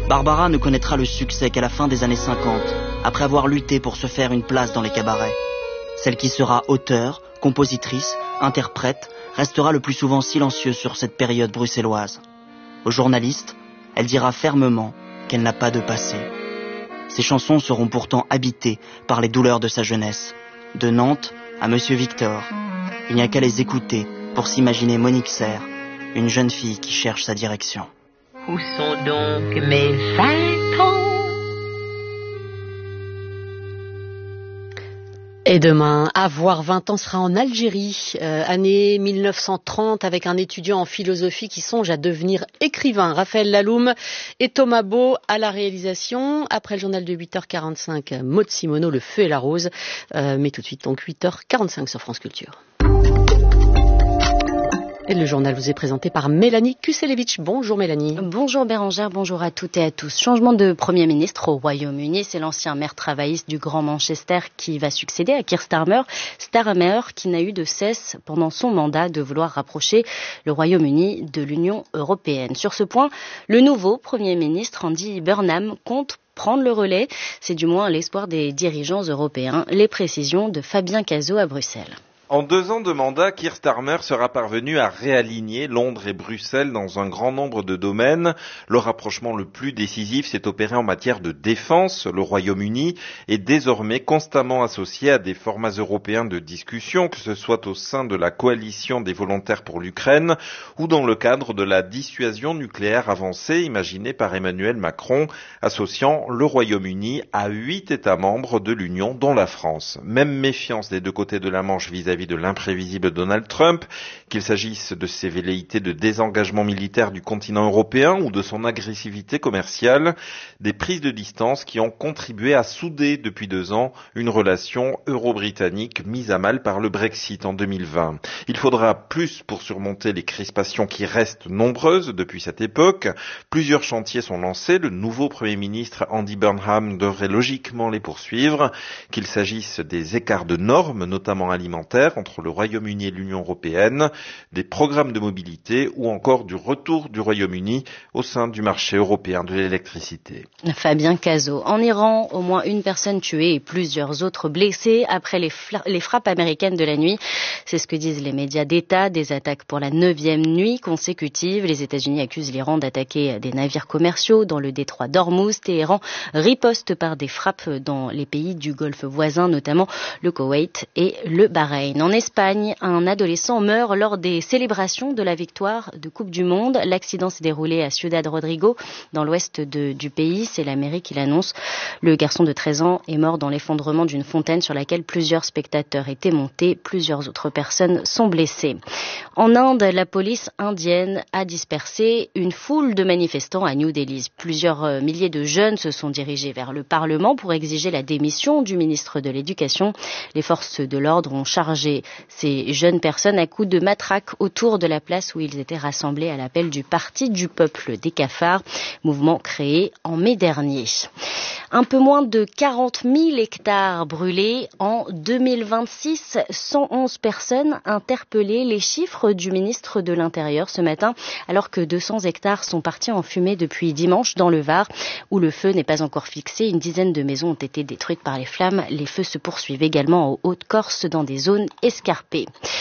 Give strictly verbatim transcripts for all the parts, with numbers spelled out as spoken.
Barbara ne connaîtra le succès qu'à la fin des années cinquante, après avoir lutté pour se faire une place dans les cabarets. Celle qui sera auteure, compositrice, interprète, restera le plus souvent silencieuse sur cette période bruxelloise. Aux journalistes, elle dira fermement qu'elle n'a pas de passé. Ses chansons seront pourtant habitées par les douleurs de sa jeunesse. De Nantes à Monsieur Victor, il n'y a qu'à les écouter pour s'imaginer Monique Serre, une jeune fille qui cherche sa direction. Où sont donc mes vingt ans? Et demain, avoir vingt ans sera en Algérie, euh, année mille neuf cent trente, avec un étudiant en philosophie qui songe à devenir écrivain. Raphaël Laloum et Thomas Beau à la réalisation. Après le journal de huit heures quarante-cinq, Maud Simoneau, Le Feu et la Rose. Euh, mais tout de suite, donc huit heures quarante-cinq sur France Culture. Et le journal vous est présenté par Mélanie Kuselevich. Bonjour Mélanie. Bonjour Bérangère, bonjour à toutes et à tous. Changement de Premier ministre au Royaume-Uni, c'est l'ancien maire travailliste du Grand Manchester qui va succéder à Keir Starmer. Starmer qui n'a eu de cesse pendant son mandat de vouloir rapprocher le Royaume-Uni de l'Union européenne. Sur ce point, le nouveau Premier ministre Andy Burnham compte prendre le relais. C'est du moins l'espoir des dirigeants européens. Les précisions de Fabien Cazot à Bruxelles. En deux ans de mandat, Keir Starmer sera parvenu à réaligner Londres et Bruxelles dans un grand nombre de domaines. Le rapprochement le plus décisif s'est opéré en matière de défense. Le Royaume-Uni est désormais constamment associé à des formats européens de discussion, que ce soit au sein de la coalition des volontaires pour l'Ukraine ou dans le cadre de la dissuasion nucléaire avancée imaginée par Emmanuel Macron, associant le Royaume-Uni à huit États membres de l'Union, dont la France. Même méfiance des deux côtés de la Manche vis-à-vis de l'imprévisible Donald Trump, qu'il s'agisse de ses velléités de désengagement militaire du continent européen ou de son agressivité commerciale, des prises de distance qui ont contribué à souder depuis deux ans une relation euro-britannique mise à mal par le Brexit en deux mille vingt. Il faudra plus pour surmonter les crispations qui restent nombreuses depuis cette époque. Plusieurs chantiers sont lancés. Le nouveau Premier ministre Andy Burnham devrait logiquement les poursuivre, qu'il s'agisse des écarts de normes, notamment alimentaires, entre le Royaume-Uni et l'Union européenne, des programmes de mobilité ou encore du retour du Royaume-Uni au sein du marché européen de l'électricité. Fabien Cazot. En Iran, au moins une personne tuée et plusieurs autres blessés après les, fla- les frappes américaines de la nuit. C'est ce que disent les médias d'État. Des attaques pour la neuvième nuit consécutive. Les États-Unis accusent l'Iran d'attaquer des navires commerciaux dans le détroit d'Ormuz. Téhéran riposte par des frappes dans les pays du Golfe voisin, notamment le Koweït et le Bahreïn. En Espagne, un adolescent meurt lors des célébrations de la victoire de Coupe du Monde. L'accident s'est déroulé à Ciudad Rodrigo, dans l'ouest de, du pays. C'est la mairie qui l'annonce. Le garçon de treize ans est mort dans l'effondrement d'une fontaine sur laquelle plusieurs spectateurs étaient montés. Plusieurs autres personnes sont blessées. En Inde, la police indienne a dispersé une foule de manifestants à New Delhi. Plusieurs milliers de jeunes se sont dirigés vers le Parlement pour exiger la démission du ministre de l'Éducation. Les forces de l'ordre ont chargé ces jeunes personnes à coups de matraque autour de la place où ils étaient rassemblés à l'appel du Parti du peuple des cafards, mouvement créé en mai dernier. Un peu moins de quarante mille hectares brûlés en deux mille vingt-six, cent onze personnes interpellées. Les chiffres du ministre de l'Intérieur ce matin, alors que deux cents hectares sont partis en fumée depuis dimanche dans le Var, où le feu n'est pas encore fixé. Une dizaine de maisons ont été détruites par les flammes. Les feux se poursuivent également en Haute-Corse dans des zones escarpées.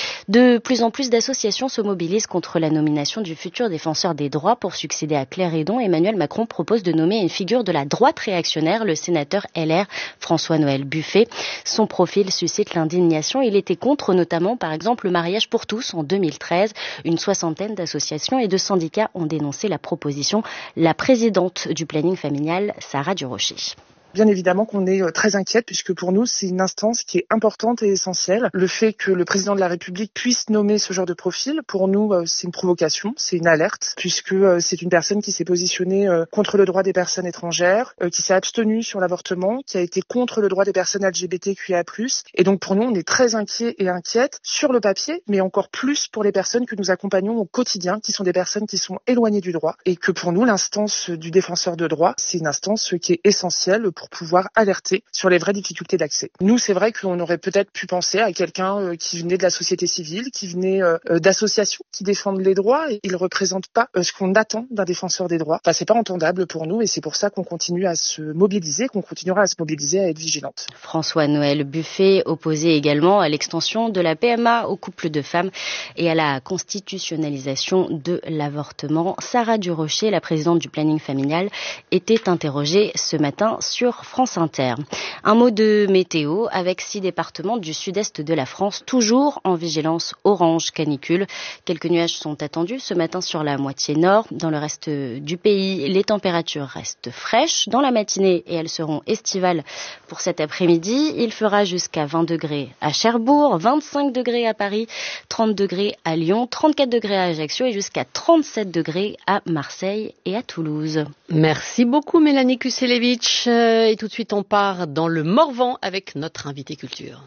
De plus en plus d'associations se mobilisent contre la nomination du futur défenseur des droits pour succéder à Claire Hédon. Emmanuel Macron propose de nommer une figure de la droite réactionnaire, le sénateur L R François-Noël Buffet. Son profil suscite l'indignation. Il était contre notamment, par exemple, le mariage pour tous en deux mille treize. Une soixantaine d'associations et de syndicats ont dénoncé la proposition. La présidente du planning familial, Sarah Durocher. Bien évidemment qu'on est très inquiète puisque pour nous, c'est une instance qui est importante et essentielle. Le fait que le président de la République puisse nommer ce genre de profil, pour nous, c'est une provocation, c'est une alerte puisque c'est une personne qui s'est positionnée contre le droit des personnes étrangères, qui s'est abstenue sur l'avortement, qui a été contre le droit des personnes L G B T Q I A plus. Et donc pour nous, on est très inquiets et inquiètes sur le papier, mais encore plus pour les personnes que nous accompagnons au quotidien, qui sont des personnes qui sont éloignées du droit. Et que pour nous, l'instance du défenseur de droit, c'est une instance qui est essentielle pour pour pouvoir alerter sur les vraies difficultés d'accès. Nous, c'est vrai qu'on aurait peut-être pu penser à quelqu'un euh, qui venait de la société civile, qui venait euh, d'associations qui défendent les droits, et il ne représente pas euh, ce qu'on attend d'un défenseur des droits. Enfin, c'est pas entendable pour nous, et c'est pour ça qu'on continue à se mobiliser, qu'on continuera à se mobiliser, à être vigilante. François-Noël Buffet opposé également à l'extension de la P M A aux couples de femmes et à la constitutionnalisation de l'avortement. Sarah Durocher, la présidente du planning familial, était interrogée ce matin sur France Inter. Un mot de météo avec six départements du sud-est de la France, toujours en vigilance orange canicule. Quelques nuages sont attendus ce matin sur la moitié nord. Dans le reste du pays, les températures restent fraîches dans la matinée et elles seront estivales pour cet après-midi. Il fera jusqu'à vingt degrés à Cherbourg, vingt-cinq degrés à Paris, trente degrés à Lyon, trente-quatre degrés à Ajaccio et jusqu'à trente-sept degrés à Marseille et à Toulouse. Merci beaucoup Mélanie Kuselevich. Et tout de suite on part dans le Morvan avec notre invité culture.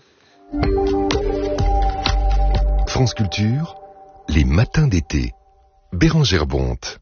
France Culture, les matins d'été. Bérengère Bonte.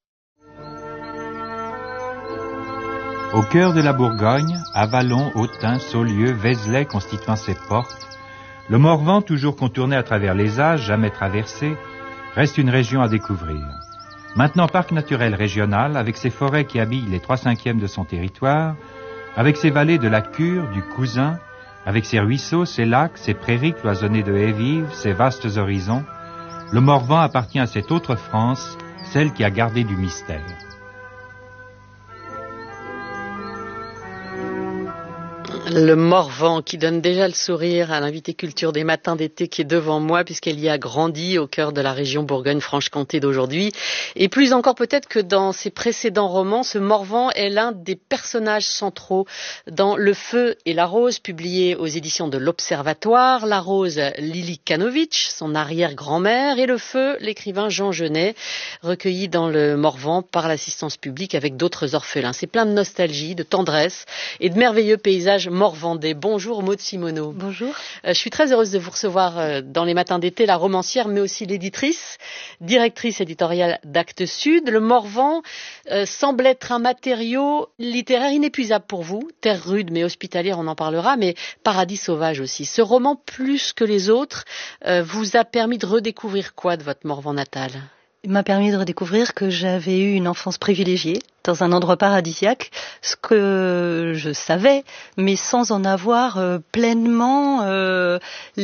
Au cœur de la Bourgogne, Avallon, Autun, Saulieu, Vézelay constituant ses portes, le Morvan, toujours contourné à travers les âges, jamais traversé, reste une région à découvrir. Maintenant parc naturel régional, avec ses forêts qui habillent les trois cinquièmes de son territoire, avec ses vallées de la Cure, du Cousin, avec ses ruisseaux, ses lacs, ses prairies cloisonnées de haies vives, ses vastes horizons, le Morvan appartient à cette autre France, celle qui a gardé du mystère. Le Morvan qui donne déjà le sourire à l'invité culture des matins d'été qui est devant moi puisqu'elle y a grandi au cœur de la région Bourgogne-Franche-Comté d'aujourd'hui. Et plus encore peut-être que dans ses précédents romans, ce Morvan est l'un des personnages centraux dans Le Feu et la Rose, publié aux éditions de l'Observatoire. La Rose, Lily Kanovitch, son arrière-grand-mère, et Le Feu, l'écrivain Jean Genet, recueilli dans le Morvan par l'assistance publique avec d'autres orphelins. C'est plein de nostalgie, de tendresse et de merveilleux paysages morvandais. Bonjour Maud Simoneau. Bonjour. Euh, je suis très heureuse de vous recevoir euh, dans les matins d'été, la romancière, mais aussi l'éditrice, directrice éditoriale d'Actes Sud. Le Morvan euh, semble être un matériau littéraire inépuisable pour vous. Terre rude mais hospitalière, on en parlera, mais paradis sauvage aussi. Ce roman, plus que les autres, euh, vous a permis de redécouvrir quoi de votre Morvan natal ? Il m'a permis de redécouvrir que j'avais eu une enfance privilégiée dans un endroit paradisiaque, ce que je savais, mais sans en avoir euh, pleinement euh,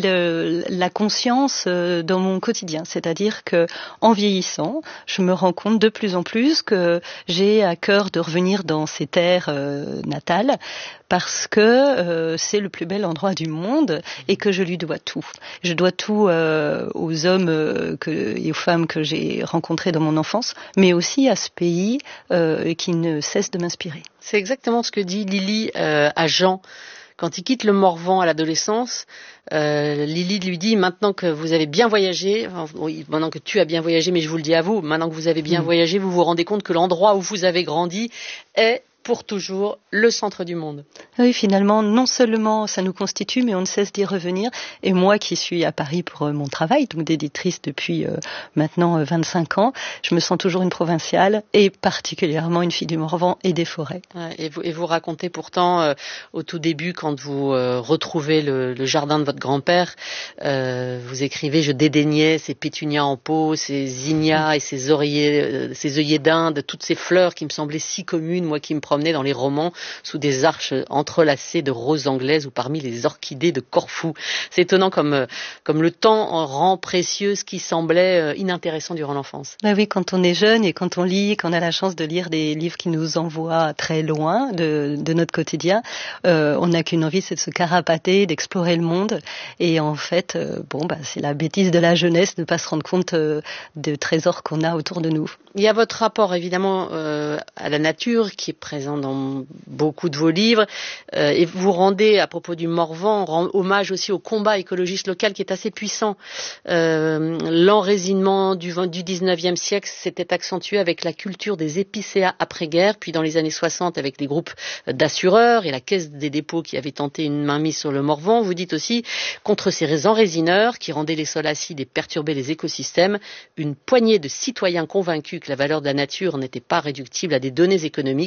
le, la conscience euh, dans mon quotidien. C'est-à-dire que, en vieillissant, je me rends compte de plus en plus que j'ai à cœur de revenir dans ces terres euh, natales, parce que euh, c'est le plus bel endroit du monde et que je lui dois tout. Je dois tout euh, aux hommes euh, que, et aux femmes que j'ai rencontrés dans mon enfance, mais aussi à ce pays euh, qui ne cesse de m'inspirer. C'est exactement ce que dit Lily euh, à Jean. Quand il quitte le Morvan à l'adolescence, euh, Lily lui dit, maintenant que vous avez bien voyagé, enfin, oui, maintenant que tu as bien voyagé, mais je vous le dis à vous, maintenant que vous avez bien mmh. voyagé, vous vous rendez compte que l'endroit où vous avez grandi est pour toujours le centre du monde. Oui, finalement, non seulement ça nous constitue, mais on ne cesse d'y revenir. Et moi qui suis à Paris pour euh, mon travail, donc d'éditrice depuis euh, maintenant euh, vingt-cinq ans, je me sens toujours une provinciale et particulièrement une fille du Morvan et des forêts. Ouais, et, vous, et vous racontez pourtant, euh, au tout début, quand vous euh, retrouvez le, le jardin de votre grand-père, euh, vous écrivez « Je dédaignais ces pétunias en pot, ces zinnias et ces oreillers, euh, ces œillets d'Inde, toutes ces fleurs qui me semblaient si communes, moi qui me promenais dans les romans sous des arches entrelacées de roses anglaises ou parmi les orchidées de Corfou. » C'est étonnant comme, comme le temps rend précieux ce qui semblait inintéressant durant l'enfance. Ben oui, quand on est jeune et quand on lit, qu'on a la chance de lire des livres qui nous envoient très loin de, de notre quotidien, euh, on n'a qu'une envie, c'est de se carapater, d'explorer le monde. Et en fait, euh, bon, ben, c'est la bêtise de la jeunesse de ne pas se rendre compte euh, des trésors qu'on a autour de nous. Il y a votre rapport évidemment euh, à la nature qui est présent dans beaucoup de vos livres, euh, et vous rendez, à propos du Morvan, rend hommage aussi au combat écologiste local qui est assez puissant. Euh, l'enraisinement du, du dix-neuvième siècle s'était accentué avec la culture des épicéas après-guerre, puis dans les années soixante avec les groupes d'assureurs et la Caisse des dépôts qui avait tenté une mainmise sur le Morvan. Vous dites aussi, contre ces enrésineurs qui rendaient les sols acides et perturbaient les écosystèmes, une poignée de citoyens convaincus que la valeur de la nature n'était pas réductible à des données économiques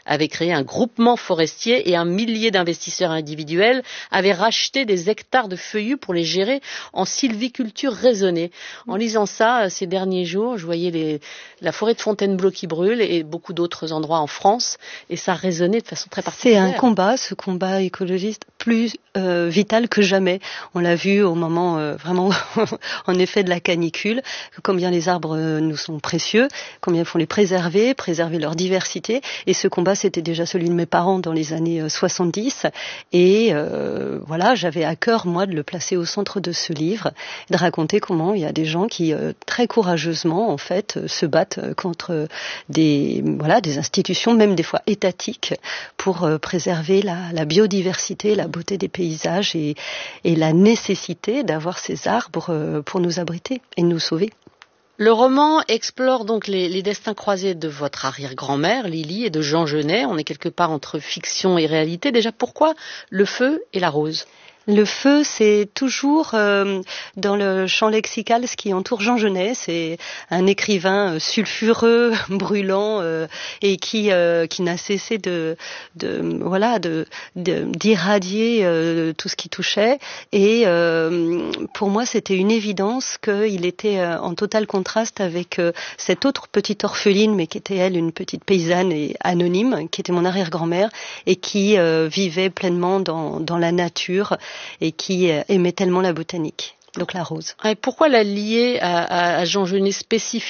avait créé un groupement forestier et un millier d'investisseurs individuels avaient racheté des hectares de feuillus pour les gérer en sylviculture raisonnée. En lisant ça ces derniers jours, je voyais les, la forêt de Fontainebleau qui brûle et beaucoup d'autres endroits en France et ça résonnait de façon très particulière. C'est un combat, ce combat écologiste, plus euh, vital que jamais. On l'a vu au moment euh, vraiment en effet de la canicule, combien les arbres euh, nous sont précieux, combien il faut les préserver, préserver leur diversité. Et ce combat, c'était déjà celui de mes parents dans les années euh, soixante-dix. Et euh, voilà, j'avais à cœur, moi, de le placer au centre de ce livre, de raconter comment il y a des gens qui, euh, très courageusement, en fait, euh, se battent contre des, voilà, des institutions, même des fois étatiques, pour euh, préserver la, la biodiversité, la beauté des paysages et, et la nécessité d'avoir ces arbres euh, pour nous abriter et nous sauver. Le roman explore donc les, les destins croisés de votre arrière-grand-mère, Lily, et de Jean Genet. On est quelque part entre fiction et réalité. Déjà, pourquoi le feu et la rose ? Le feu, c'est toujours euh, dans le champ lexical ce qui entoure Jean Genet. C'est un écrivain euh, sulfureux, brûlant euh, et qui euh, qui n'a cessé de, de voilà de, de d'irradier euh, tout ce qui touchait. Et euh, pour moi, c'était une évidence qu'il était euh, en total contraste avec euh, cette autre petite orpheline, mais qui était elle une petite paysanne et anonyme, qui était mon arrière-grand-mère et qui euh, vivait pleinement dans dans la nature et qui aimait tellement la botanique. Donc la rose. Et pourquoi la lier à, à, à Jean Genet spécifiquement ?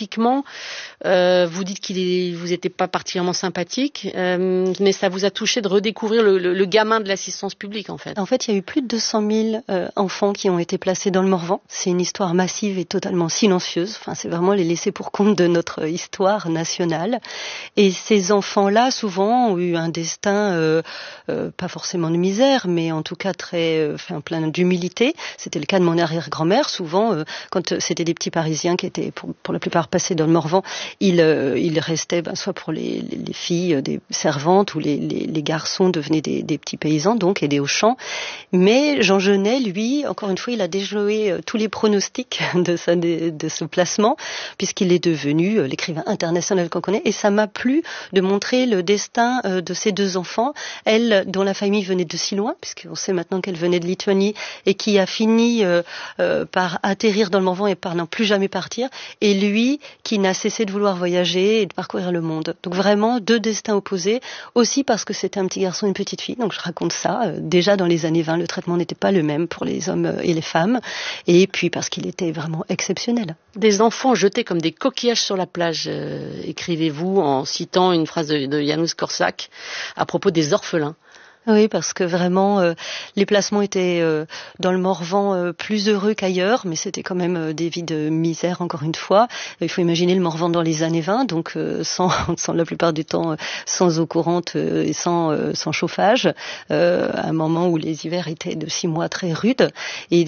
euh, Vous dites qu'il est, vous n'étiez pas particulièrement sympathique, euh, mais ça vous a touché de redécouvrir le, le, le gamin de l'assistance publique en fait. En fait, il y a eu plus de deux cent mille euh, enfants qui ont été placés dans le Morvan. C'est une histoire massive et totalement silencieuse. Enfin, c'est vraiment les laissés pour compte de notre histoire nationale. Et ces enfants-là, souvent, ont eu un destin euh, euh, pas forcément de misère, mais en tout cas très, euh, enfin, plein d'humilité. C'était le cas de mon arrière grand-mère, souvent, euh, quand c'était des petits Parisiens qui étaient pour, pour la plupart passés dans le Morvan, ils, euh, ils restaient ben, soit pour les, les, les filles, euh, des servantes, ou les, les, les garçons devenaient des, des petits paysans, donc aidés au champ. Mais Jean Genet, lui, encore une fois, il a déjoué euh, tous les pronostics de, sa, de, de ce placement, puisqu'il est devenu euh, l'écrivain international qu'on connaît, et ça m'a plu de montrer le destin euh, de ces deux enfants, elle dont la famille venait de si loin, puisqu'on sait maintenant qu'elle venait de Lituanie, et qui a fini euh, Euh, par atterrir dans le Morvan et par n'en plus jamais partir, et lui qui n'a cessé de vouloir voyager et de parcourir le monde. Donc vraiment deux destins opposés, aussi parce que c'était un petit garçon et une petite fille, donc je raconte ça. Euh, déjà dans les années vingt, le traitement n'était pas le même pour les hommes et les femmes, et puis parce qu'il était vraiment exceptionnel. Des enfants jetés comme des coquillages sur la plage, euh, écrivez-vous en citant une phrase de, de Janusz Korczak à propos des orphelins. Oui, parce que vraiment, euh, les placements étaient euh, dans le Morvan euh, plus heureux qu'ailleurs, mais c'était quand même euh, des vies de misère, encore une fois. Il faut imaginer le Morvan dans les années vingt, donc euh, sans, sans la plupart du temps, euh, sans eau courante euh, et sans, euh, sans chauffage, euh, à un moment où les hivers étaient de six mois très rudes. Et